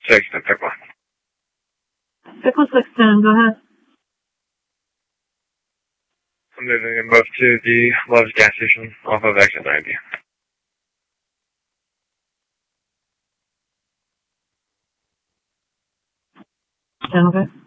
Pickle. Pickle 610, go ahead. I'm moving them both to the Love's gas station off of exit 90. Okay.